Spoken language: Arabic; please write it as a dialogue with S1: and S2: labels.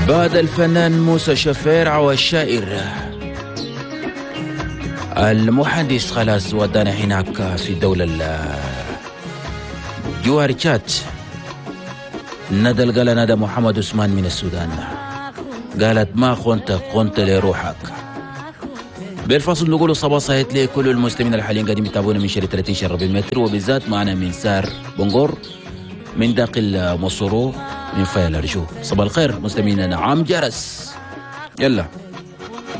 S1: بعد الفنان موسى شفيرع والشاعر المحدث خلاص ودانا هناك في الدولة جوهر تشات. ندى قال ندى محمد عثمان من السودان قالت ما خنت لروحك. بالفصل نقول صباح صحيت لكل المسلمين الحاليين قاعدين يتابعونا من شارع 30 شارع 40 متر، وبالذات معنا من سار بنغور من داخل مصرو من فايل أرجو. صباح الخير مستمعينا. نعم جرس يلا.